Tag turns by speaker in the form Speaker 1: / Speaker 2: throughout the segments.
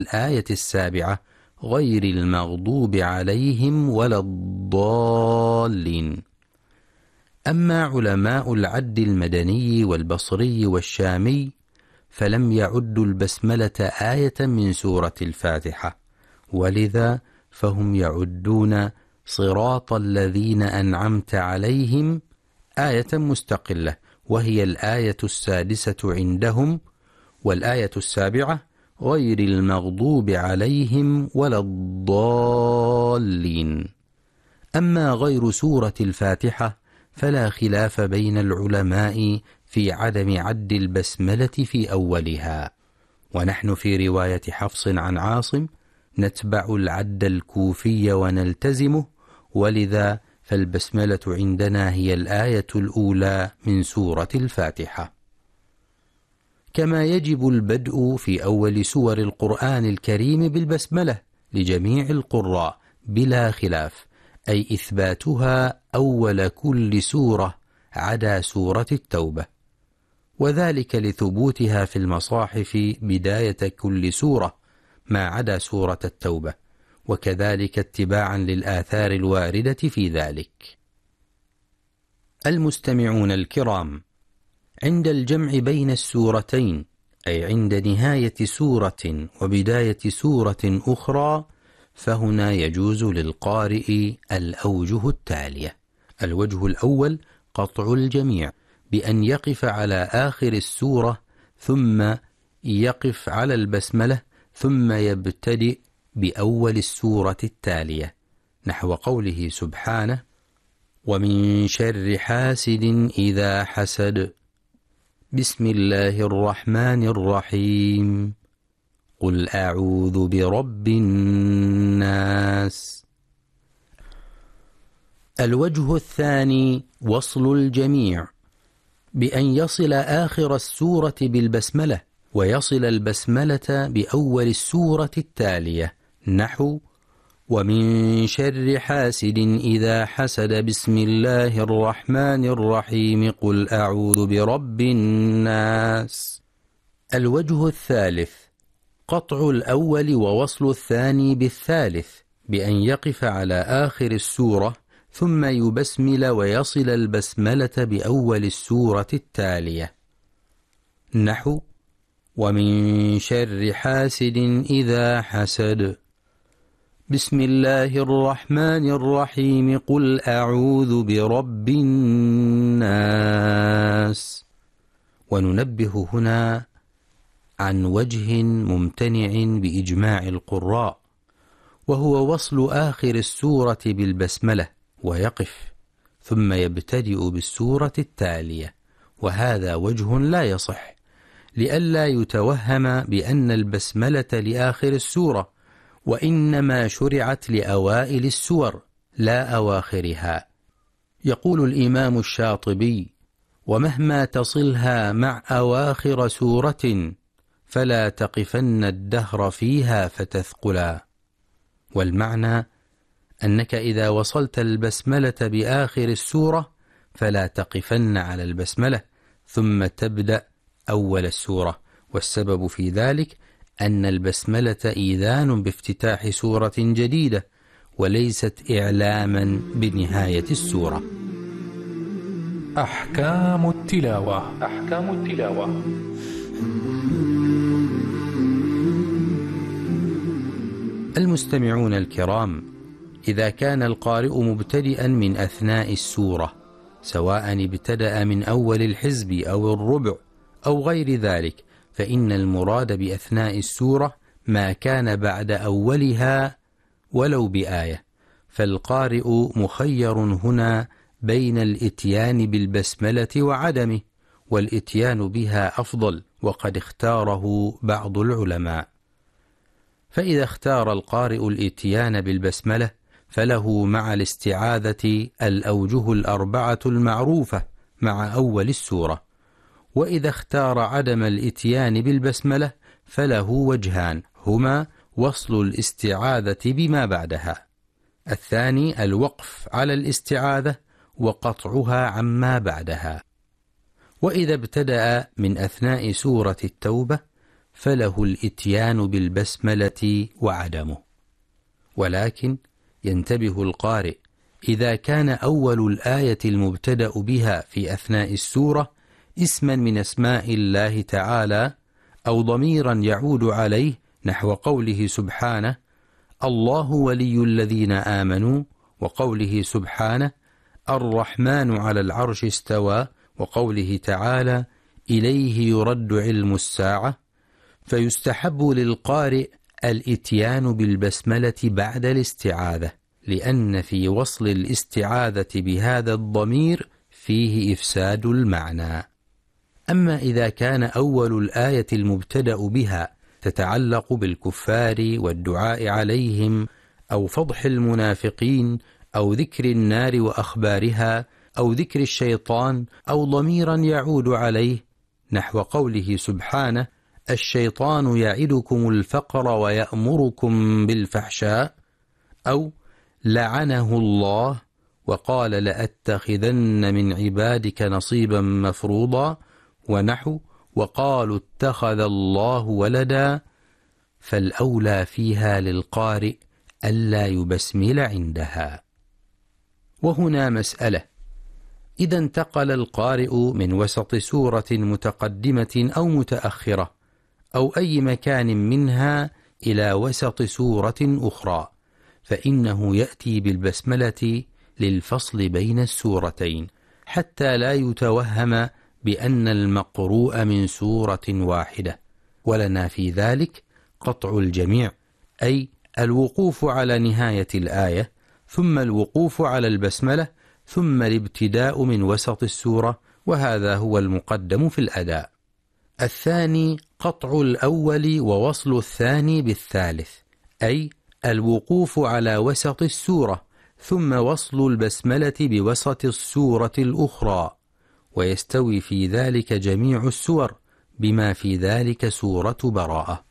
Speaker 1: الآية السابعة غير المغضوب عليهم ولا الضالين. أما علماء العد المدني والبصري والشامي فلم يعدوا البسملة آية من سورة الفاتحة، ولذا فهم يعدون صراط الذين أنعمت عليهم آية مستقلة، وهي الآية السادسة عندهم، والآية السابعة غير المغضوب عليهم ولا الضالين. أما غير سورة الفاتحة فلا خلاف بين العلماء في عدم عد البسملة في أولها، ونحن في رواية حفص عن عاصم نتبع العد الكوفي ونلتزمه، ولذا فالبسملة عندنا هي الآية الأولى من سورة الفاتحة. كما يجب البدء في أول سور القرآن الكريم بالبسملة لجميع القراء بلا خلاف، أي إثباتها أول كل سورة عدا سورة التوبة، وذلك لثبوتها في المصاحف بداية كل سورة ما عدا سورة التوبة، وكذلك اتباعا للآثار الواردة في ذلك. المستمعون الكرام، عند الجمع بين السورتين، أي عند نهاية سورة وبداية سورة أخرى، فهنا يجوز للقارئ الأوجه التالية. الوجه الأول قطع الجميع بأن يقف على آخر السورة ثم يقف على البسملة ثم يبتدئ بأول السورة التالية، نحو قوله سبحانه: ومن شر حاسد إذا حسد، بسم الله الرحمن الرحيم، قل أعوذ برب الناس. الوجه الثاني وصل الجميع بأن يصل آخر السورة بالبسملة ويصل البسملة بأول السورة التالية، نحو ومن شر حاسد إذا حسد، بسم الله الرحمن الرحيم، قل أعوذ برب الناس. الوجه الثالث قطع الأول ووصل الثاني بالثالث بأن يقف على آخر السورة ثم يبسمل ويصل البسملة بأول السورة التالية، نحو ومن شر حاسد إذا حسد، بسم الله الرحمن الرحيم، قل أعوذ برب الناس. وننبه هنا عن وجه ممتنع بإجماع القراء، وهو وصل آخر السورة بالبسملة ويقف ثم يبتدئ بالسورة التالية، وهذا وجه لا يصح، لئلا يتوهم بأن البسملة لآخر السورة، وإنما شرعت لأوائل السور لا أواخرها. يقول الإمام الشاطبي: ومهما تصلها مع أواخر سورة فلا تقفن الدهر فيها فتثقلا. والمعنى أنك إذا وصلت البسملة بآخر السورة فلا تقفن على البسملة ثم تبدأ أول السورة، والسبب في ذلك أن البسملة إيذان بافتتاح سورة جديدة وليست إعلاما بنهاية السورة.
Speaker 2: أحكام التلاوة.
Speaker 1: المستمعون الكرام، إذا كان القارئ مبتدئا من أثناء السورة، سواء ابتدأ من أول الحزب أو الربع أو غير ذلك، فإن المراد بأثناء السورة ما كان بعد أولها ولو بآية، فالقارئ مخير هنا بين الإتيان بالبسملة وعدمه، والإتيان بها أفضل، وقد اختاره بعض العلماء. فإذا اختار القارئ الإتيان بالبسملة فله مع الاستعاذة الأوجه الأربعة المعروفة مع أول السورة، وإذا اختار عدم الإتيان بالبسملة فله وجهان، هما وصل الاستعاذة بما بعدها، الثاني الوقف على الاستعاذة وقطعها عما بعدها. وإذا ابتدأ من أثناء سورة التوبة فله الإتيان بالبسملة وعدمه. ولكن ينتبه القارئ إذا كان أول الآية المبتدأ بها في أثناء السورة اسما من أسماء الله تعالى أو ضميرا يعود عليه نحو قوله سبحانه الله ولي الذين آمنوا، وقوله سبحانه الرحمن على العرش استوى، وقوله تعالى إليه يرد علم الساعة، فيستحب للقارئ الإتيان بالبسملة بعد الاستعاذة، لأن في وصل الاستعاذة بهذا الضمير فيه إفساد المعنى. أما إذا كان أول الآية المبتدأ بها تتعلق بالكفار والدعاء عليهم أو فضح المنافقين أو ذكر النار وأخبارها أو ذكر الشيطان أو ضميرا يعود عليه نحو قوله سبحانه الشيطان يعدكم الفقر ويأمركم بالفحشاء، أو لعنه الله وقال لأتخذن من عبادك نصيبا مفروضا، ونحو وقالوا اتخذ الله ولدا، فالأولى فيها للقارئ ألا يبسمل عندها. وهنا مسألة: إذا انتقل القارئ من وسط سورة متقدمة أو متأخرة أو أي مكان منها إلى وسط سورة أخرى، فإنه يأتي بالبسملة للفصل بين السورتين حتى لا يتوهم بأن المقروء من سورة واحدة، ولنا في ذلك قطع الجميع، أي الوقوف على نهاية الآية ثم الوقوف على البسملة ثم الابتداء من وسط السورة، وهذا هو المقدم في الأداء. الثاني قطع الأول ووصل الثاني بالثالث، أي الوقوف على وسط السورة ثم وصل البسملة بوسط السورة الأخرى، ويستوي في ذلك جميع السور بما في ذلك سورة براءة.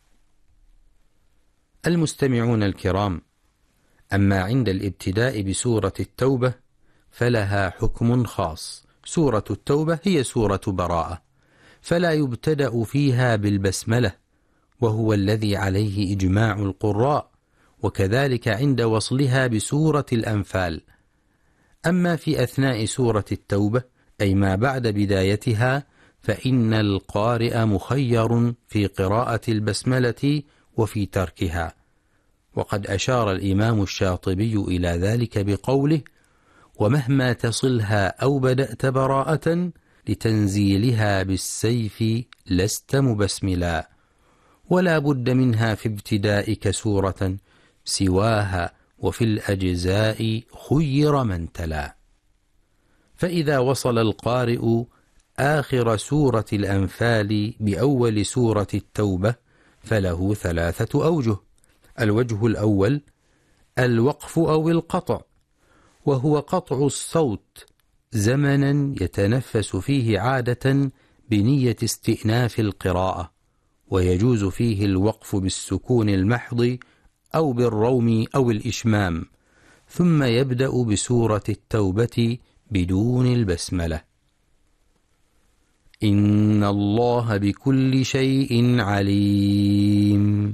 Speaker 1: المستمعون الكرام، أما عند الابتداء بسورة التوبة فلها حكم خاص. سورة التوبة هي سورة براءة، فلا يبتدأ فيها بالبسملة، وهو الذي عليه إجماع القراء، وكذلك عند وصلها بسورة الأنفال. أما في أثناء سورة التوبة أي ما بعد بدايتها فإن القارئ مخير في قراءة البسملة وفي تركها، وقد أشار الإمام الشاطبي إلى ذلك بقوله ومهما تصلها أو بدأت براءة لتنزيلها بالسيف لست مبسملا، ولا بد منها في ابتدائك سورة سواها وفي الأجزاء خير من تلا. فإذا وصل القارئ آخر سورة الأنفال بأول سورة التوبة فله 3 أوجه. الوجه الأول الوقف أو القطع، وهو قطع الصوت زمنا يتنفس فيه عادة بنية استئناف القراءة، ويجوز فيه الوقف بالسكون المحض أو بالروم أو الإشمام، ثم يبدأ بسورة التوبة بدون البسملة. إن الله بكل شيء عليم،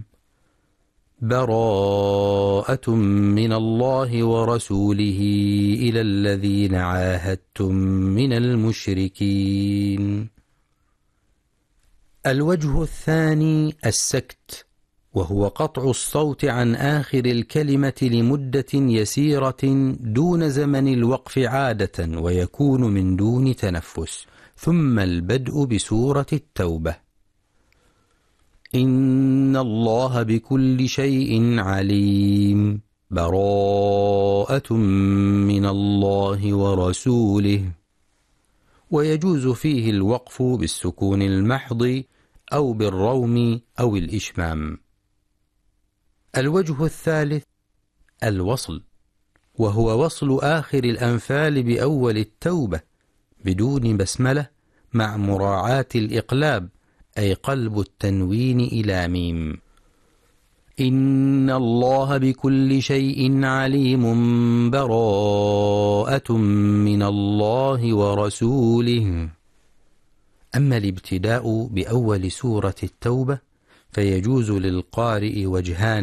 Speaker 1: براءة من الله ورسوله إلى الذين عاهدتم من المشركين. الوجه الثاني السكت، وهو قطع الصوت عن آخر الكلمة لمدة يسيرة دون زمن الوقف عادة، ويكون من دون تنفس، ثم البدء بسورة التوبة. إن الله بكل شيء عليم، براءة من الله ورسوله، ويجوز فيه الوقف بالسكون المحض أو بالروم أو الإشمام. الوجه الثالث الوصل، وهو وصل آخر الأنفال بأول التوبة بدون بسملة مع مراعاة الإقلاب، أي قلب التنوين إلى ميم. إن الله بكل شيء عليم، براءة من الله ورسوله. أما الابتداء بأول سورة التوبة فيجوز للقارئ وجهان